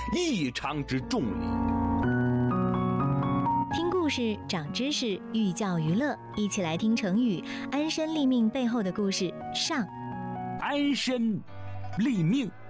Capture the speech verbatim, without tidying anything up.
异常之重礼。 听故事长知识，寓教于乐，一起来听成语安身立命背后的故事上。 安身立命。